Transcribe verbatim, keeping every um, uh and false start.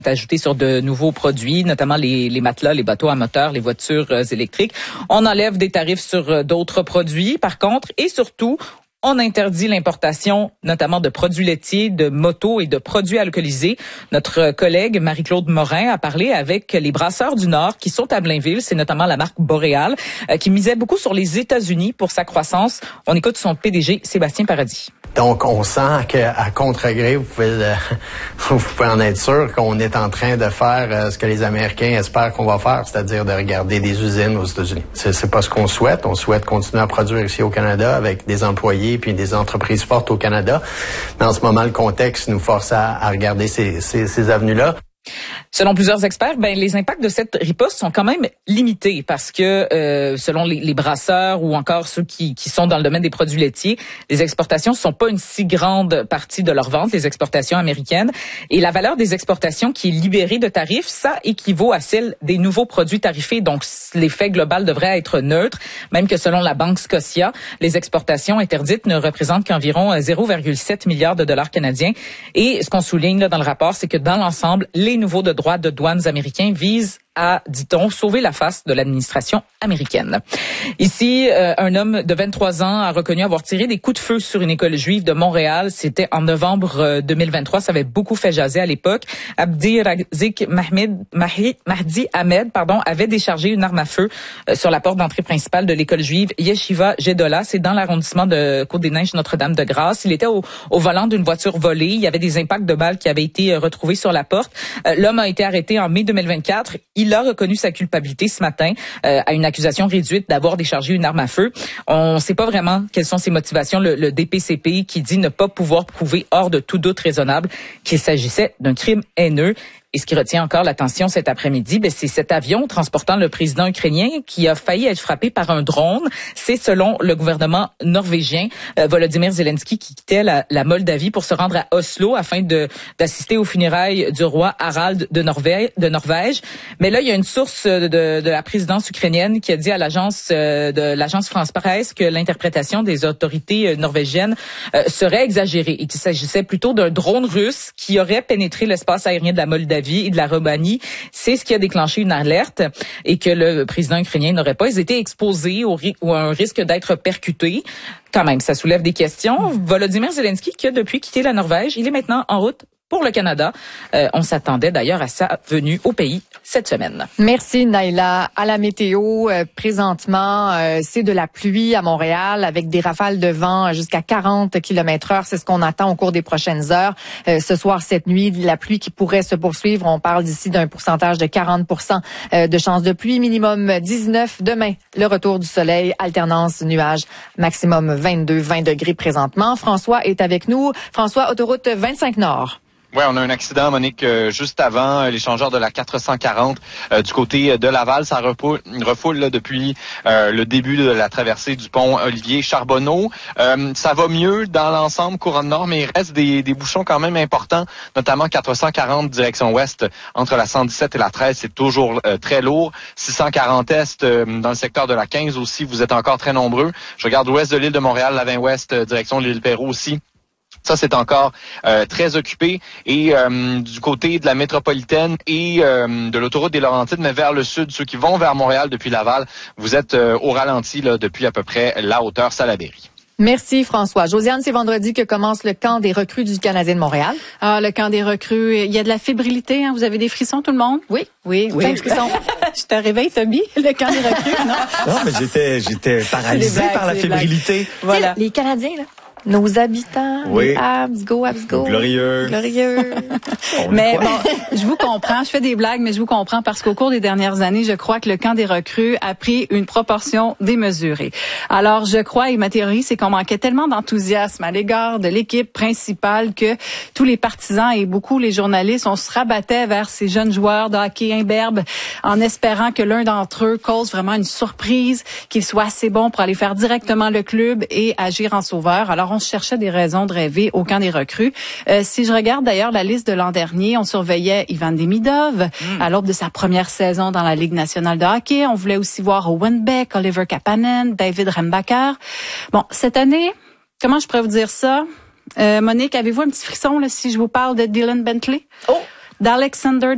ajouté sur de nouveaux produits, notamment les, les matelas, les bateaux à moteur, les voitures euh, électriques. On enlève des tarifs sur euh, d'autres produits, par contre, et surtout, on interdit l'importation, notamment de produits laitiers, de motos et de produits alcoolisés. Notre collègue Marie-Claude Morin a parlé avec les brasseurs du Nord qui sont à Blainville. C'est notamment la marque Boréal euh, qui misait beaucoup sur les États-Unis pour sa croissance. On écoute son P D G, Sébastien Paradis. Donc, on sent qu'à contre-gré, vous pouvez, le, vous pouvez en être sûr qu'on est en train de faire euh, ce que les Américains espèrent qu'on va faire, c'est-à-dire de regarder des usines aux États-Unis. C'est, c'est pas ce qu'on souhaite. On souhaite continuer à produire ici au Canada avec des employés puis des entreprises fortes au Canada. Mais en ce moment, le contexte nous force à, à regarder ces, ces, ces avenues-là. Selon plusieurs experts, ben les impacts de cette riposte sont quand même limités parce que euh, selon les, les brasseurs ou encore ceux qui, qui sont dans le domaine des produits laitiers, les exportations sont pas une si grande partie de leur vente, les exportations américaines. Et la valeur des exportations qui est libérée de tarifs, ça équivaut à celle des nouveaux produits tarifés. Donc l'effet global devrait être neutre, même que selon la Banque Scotia, les exportations interdites ne représentent qu'environ zéro virgule sept milliards de dollars canadiens. Et ce qu'on souligne là dans le rapport, c'est que dans l'ensemble, les nouveaux de droits de douanes américains visent à, dit-on, sauver la face de l'administration américaine. Ici, euh, un homme de vingt-trois ans a reconnu avoir tiré des coups de feu sur une école juive de Montréal. C'était en novembre euh, deux mille vingt-trois. Ça avait beaucoup fait jaser à l'époque. Abdi Razik Mahmed, Mahdi, Mahdi Ahmed pardon, avait déchargé une arme à feu euh, sur la porte d'entrée principale de l'école juive Yeshiva Gedola. C'est dans l'arrondissement de Côte-des-Neiges, Notre-Dame-de-Grâce. Il était au, au volant d'une voiture volée. Il y avait des impacts de balles qui avaient été euh, retrouvés sur la porte. Euh, l'homme a été arrêté en mai deux mille vingt-quatre. Il a reconnu sa culpabilité ce matin euh, à une accusation réduite d'avoir déchargé une arme à feu. On ne sait pas vraiment quelles sont ses motivations. Le, le D P C P qui dit ne pas pouvoir prouver hors de tout doute raisonnable qu'il s'agissait d'un crime haineux. Et ce qui retient encore l'attention cet après-midi, ben, c'est cet avion transportant le président ukrainien qui a failli être frappé par un drone. C'est selon le gouvernement norvégien. Euh, Volodymyr Zelensky qui quittait la, la Moldavie pour se rendre à Oslo afin de d'assister aux funérailles du roi Harald de Norvège. De Norvège. Mais là, il y a une source de, de la présidence ukrainienne qui a dit à l'agence euh, de l'agence France Presse que l'interprétation des autorités norvégiennes euh, serait exagérée et qu'il s'agissait plutôt d'un drone russe qui aurait pénétré l'espace aérien de la Moldavie et de la Roumanie. C'est ce qui a déclenché une alerte et que le président ukrainien n'aurait pas été exposé au ri- ou à un risque d'être percuté. Quand même, ça soulève des questions. Volodymyr Zelensky, qui a depuis quitté la Norvège, il est maintenant en route pour le Canada. Euh, on s'attendait d'ailleurs à sa venue au pays cette semaine. Merci Naila. À la météo, euh, présentement, euh, c'est de la pluie à Montréal avec des rafales de vent jusqu'à quarante kilomètres heure. C'est ce qu'on attend au cours des prochaines heures. Euh, ce soir, cette nuit, la pluie qui pourrait se poursuivre. On parle d'ici d'un pourcentage de quarante pour cent de chance de pluie. Minimum dix-neuf. Demain, le retour du soleil, alternance nuages, maximum vingt-deux, vingt degrés présentement. François est avec nous. François, autoroute vingt-cinq Nord. Oui, on a un accident, Monique, euh, juste avant euh, l'échangeur de la quatre cent quarante euh, du côté de Laval. Ça refoule, refoule là, depuis euh, le début de la traversée du pont Olivier-Charbonneau. Euh, ça va mieux dans l'ensemble couronne nord, mais il reste des, des bouchons quand même importants, notamment quatre cent quarante direction ouest entre la cent dix-sept et la treize. C'est toujours euh, très lourd. six cent quarante est euh, dans le secteur de la quinze aussi, vous êtes encore très nombreux. Je regarde l'ouest de l'île de Montréal, la vingt ouest, euh, direction de l'île Perrot aussi. Ça, c'est encore euh, très occupé. Et euh, du côté de la métropolitaine et euh, de l'autoroute des Laurentides, mais vers le sud, ceux qui vont vers Montréal depuis Laval, vous êtes euh, au ralenti là, depuis à peu près la hauteur Salaberry. Merci François. Josiane, c'est vendredi que commence le camp des recrues du Canadien de Montréal. Ah, le camp des recrues, il y a de la fébrilité, hein? Vous avez des frissons tout le monde? Oui, oui, oui. Cinq frissons. Je te réveille, Toby, le camp des recrues, non? Non, mais j'étais, j'étais paralysé blagues, par la fébrilité. Voilà. Les Canadiens, là. Nos habitants, oui. les Habs, go, Habs, go. Glorieux. Glorieux. Mais bon, je vous comprends. Je fais des blagues, mais je vous comprends parce qu'au cours des dernières années, je crois que le camp des recrues a pris une proportion démesurée. Alors, je crois, et ma théorie, c'est qu'on manquait tellement d'enthousiasme à l'égard de l'équipe principale que tous les partisans et beaucoup les journalistes, on se rabattait vers ces jeunes joueurs de hockey imberbes en espérant que l'un d'entre eux cause vraiment une surprise, qu'il soit assez bon pour aller faire directement le club et agir en sauveur. Alors, on se cherchait des raisons de rêver au camp des recrues. Euh, si je regarde d'ailleurs la liste de l'an dernier, on surveillait Ivan Demidov mm. à l'aube de sa première saison dans la Ligue nationale de hockey. On voulait aussi voir Owen Beck, Oliver Kapanen, David Rembacher. Bon, cette année, comment je pourrais vous dire ça? Euh, Monique, avez-vous un petit frisson là, si je vous parle de Dylan Bentley? Oh! D'Alexander